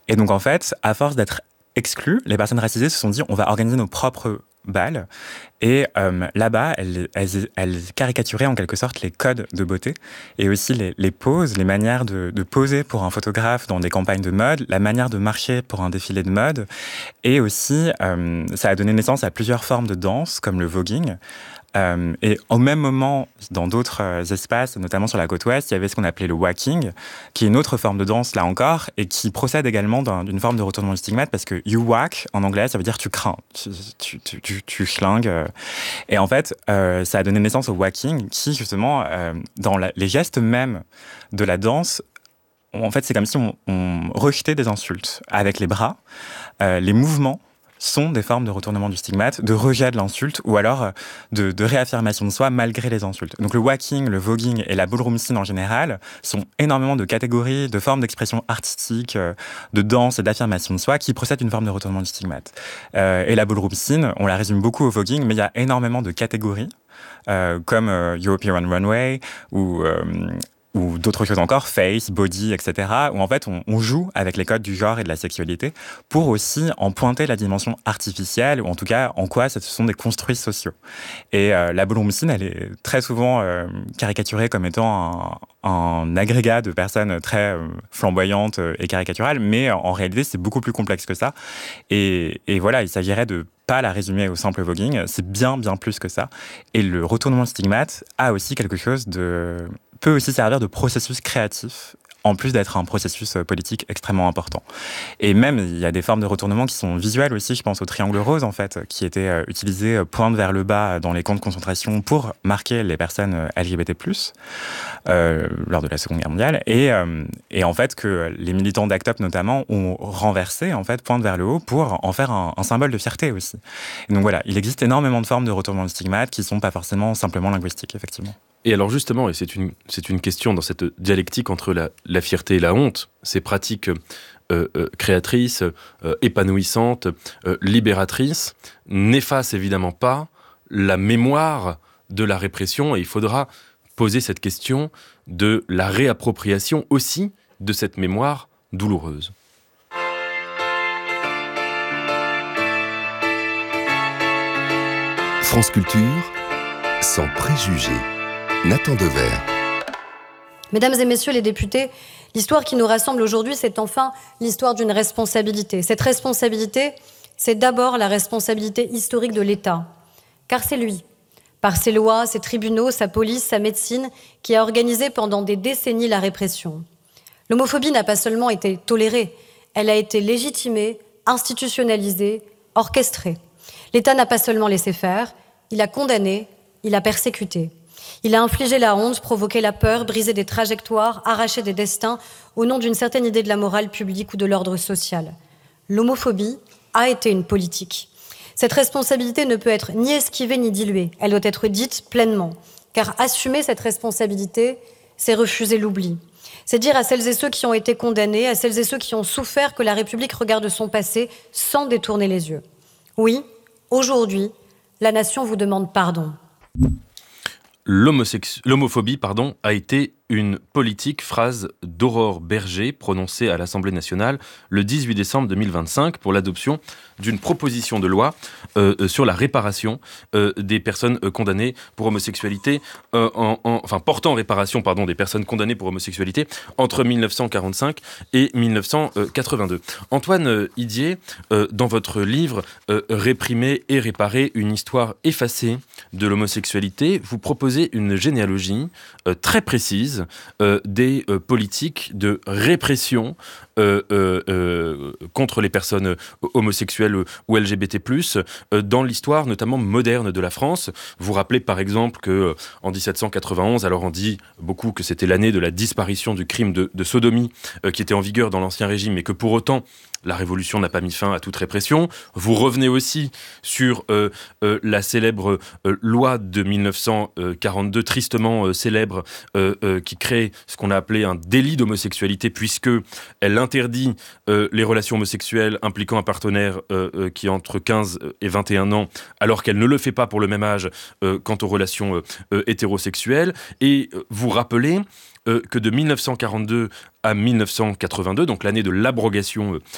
Et donc, en fait, à force d'être exclues, les personnes racisées se sont dit, on va organiser nos propres bals. Et là-bas, elles caricaturaient en quelque sorte les codes de beauté et aussi les poses, les manières de poser pour un photographe dans des campagnes de mode, la manière de marcher pour un défilé de mode. Et aussi, ça a donné naissance à plusieurs formes de danse, comme le voguing. Et au même moment, dans d'autres espaces, notamment sur la côte ouest, il y avait ce qu'on appelait le walking, qui est une autre forme de danse, là encore, et qui procède également d'une forme de retournement du stigmate, parce que you whack, en anglais, ça veut dire tu crains, tu schlingues. Et en fait, ça a donné naissance au walking, qui, justement, dans les gestes mêmes de la danse, en fait, c'est comme si on rejetait des insultes avec les bras, les mouvements sont des formes de retournement du stigmate, de rejet de l'insulte ou alors de réaffirmation de soi malgré les insultes. Donc le walking, le voguing et la ballroom scene en général sont énormément de catégories, de formes d'expression artistique, de danse et d'affirmation de soi qui procèdent d'une forme de retournement du stigmate. Et la ballroom scene, on la résume beaucoup au voguing, mais il y a énormément de catégories comme European Runway ou d'autres choses encore, face, body, etc., où en fait on joue avec les codes du genre et de la sexualité pour aussi en pointer la dimension artificielle, ou en tout cas en quoi ce sont des construits sociaux. Et la ballroom scene, elle est très souvent caricaturée comme étant un agrégat de personnes très flamboyantes et caricaturales, mais en réalité c'est beaucoup plus complexe que ça. Et voilà, il s'agirait de pas la résumer au simple voguing, c'est bien plus que ça. Et le retournement stigmate a aussi quelque chose peut aussi servir de processus créatif, en plus d'être un processus politique extrêmement important. Et même, il y a des formes de retournement qui sont visuelles aussi, je pense au triangle rose, en fait, qui était utilisé pointe vers le bas dans les camps de concentration pour marquer les personnes LGBT+, lors de la Seconde Guerre mondiale. Et en fait, que les militants d'ACT UP, notamment, ont renversé, en fait, pointe vers le haut pour en faire un symbole de fierté aussi. Et donc voilà, il existe énormément de formes de retournement de stigmate qui ne sont pas forcément simplement linguistiques, effectivement. Et alors justement, et c'est une question dans cette dialectique entre la fierté et la honte, ces pratiques créatrices, épanouissantes, libératrices, n'effacent évidemment pas la mémoire de la répression, et il faudra poser cette question de la réappropriation aussi de cette mémoire douloureuse. France Culture, sans préjugés. Nathan Dever. Mesdames et messieurs les députés, l'histoire qui nous rassemble aujourd'hui, c'est enfin l'histoire d'une responsabilité. Cette responsabilité, c'est d'abord la responsabilité historique de l'État. Car c'est lui, par ses lois, ses tribunaux, sa police, sa médecine, qui a organisé pendant des décennies la répression. L'homophobie n'a pas seulement été tolérée, elle a été légitimée, institutionnalisée, orchestrée. L'État n'a pas seulement laissé faire, il a condamné, il a persécuté. Il a infligé la honte, provoqué la peur, brisé des trajectoires, arraché des destins au nom d'une certaine idée de la morale publique ou de l'ordre social. L'homophobie a été une politique. Cette responsabilité ne peut être ni esquivée ni diluée. Elle doit être dite pleinement. Car assumer cette responsabilité, c'est refuser l'oubli. C'est dire à celles et ceux qui ont été condamnés, à celles et ceux qui ont souffert que la République regarde son passé sans détourner les yeux. Oui, aujourd'hui, la nation vous demande pardon. L'homophobie, a été une politique, phrase d'Aurore Berger, prononcée à l'Assemblée nationale le 18 décembre 2025 pour l'adoption d'une proposition de loi sur la réparation des personnes condamnées pour homosexualité, portant réparation des personnes condamnées pour homosexualité entre 1945 et 1982. Antoine Hidier, dans votre livre Réprimer et réparer, une histoire effacée de l'homosexualité, vous proposez une généalogie très précise des politiques de répression contre les personnes homosexuelles ou LGBT+, dans l'histoire notamment moderne de la France. Vous rappelez par exemple qu'en 1791, alors on dit beaucoup que c'était l'année de la disparition du crime de sodomie qui était en vigueur dans l'Ancien Régime, mais que pour autant la Révolution n'a pas mis fin à toute répression. Vous revenez aussi sur la célèbre loi de 1942, tristement célèbre, qui crée ce qu'on a appelé un délit d'homosexualité, puisque elle interdit les relations homosexuelles impliquant un partenaire qui a entre 15 et 21 ans, alors qu'elle ne le fait pas pour le même âge quant aux relations hétérosexuelles. Et vous rappelez que de 1942 à 1982, donc l'année de l'abrogation